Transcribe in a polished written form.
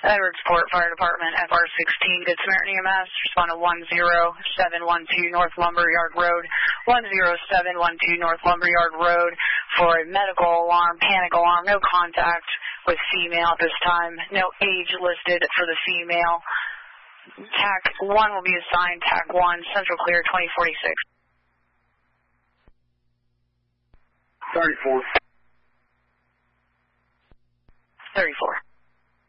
Edwardsport Fire Department, FR16, Good Samaritan EMS, respond to 10712 North Lumberyard Road, 10712 North Lumberyard Road for a medical alarm, panic alarm, no contact with female at this time, no age listed for the female. TAC 1 will be assigned, TAC 1, Central Clear 2046. 34. 34.